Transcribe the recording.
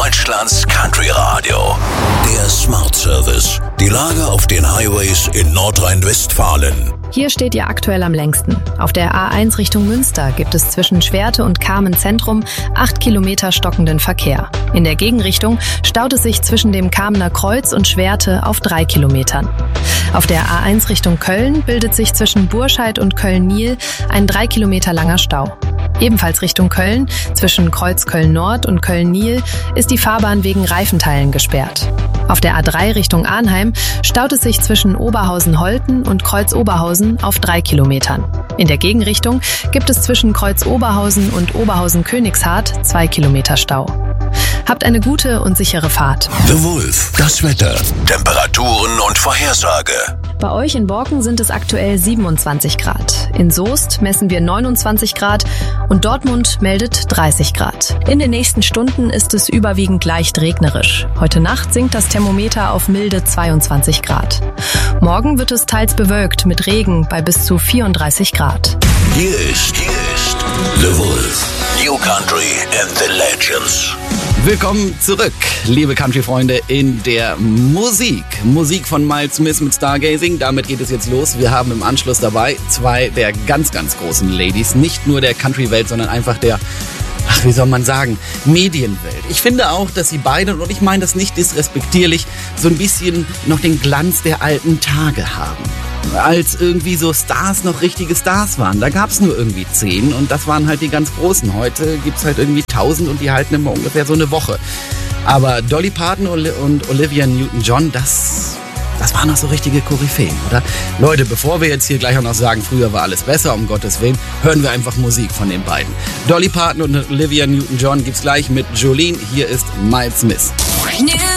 Deutschlands Country Radio. Der Smart Service. Die Lage auf den Highways in Nordrhein-Westfalen. Hier steht ihr aktuell am längsten. Auf der A1 Richtung Münster gibt es zwischen Schwerte und Kamen-Zentrum 8 Kilometer stockenden Verkehr. In der Gegenrichtung staut es sich zwischen dem Kamener Kreuz und Schwerte auf 3 Kilometern. Auf der A1 Richtung Köln bildet sich zwischen Burscheid und Köln-Niel ein 3 Kilometer langer Stau. Ebenfalls Richtung Köln, zwischen Kreuz Köln-Nord und Köln-Niel, ist die Fahrbahn wegen Reifenteilen gesperrt. Auf der A3 Richtung Arnheim staut es sich zwischen Oberhausen-Holten und Kreuz-Oberhausen auf 3 Kilometern. In der Gegenrichtung gibt es zwischen Kreuz-Oberhausen und Oberhausen-Königshardt 2 Kilometer Stau. Habt eine gute und sichere Fahrt. The Wolf, das Wetter, Temperaturen und Vorhersage. Bei euch in Borken sind es aktuell 27 Grad. In Soest messen wir 29 Grad und Dortmund meldet 30 Grad. In den nächsten Stunden ist es überwiegend leicht regnerisch. Heute Nacht sinkt das Thermometer auf milde 22 Grad. Morgen wird es teils bewölkt mit Regen bei bis zu 34 Grad. Hier ist The Wolf. New Country and the Legends. Willkommen zurück, liebe Country-Freunde, in der Musik. Musik von Miles Smith mit Stargazing. Damit geht es jetzt los. Wir haben im Anschluss dabei zwei der ganz, ganz großen Ladies. Nicht nur der Country-Welt, sondern einfach der, wie soll man sagen, Medienwelt. Ich finde auch, dass sie beide, und ich meine das nicht disrespektierlich, so ein bisschen noch den Glanz der alten Tage haben. Als irgendwie so Stars noch richtige Stars waren. Da gab es nur irgendwie 10 und das waren halt die ganz Großen. Heute gibt es halt irgendwie 1000 und die halten immer ungefähr so eine Woche. Aber Dolly Parton und Olivia Newton-John, das waren noch so richtige Koryphäen, oder? Leute, bevor wir jetzt hier gleich auch noch sagen, früher war alles besser, um Gottes Willen, hören wir einfach Musik von den beiden. Dolly Parton und Olivia Newton-John gibt's gleich mit Jolene. Hier ist Miles Smith.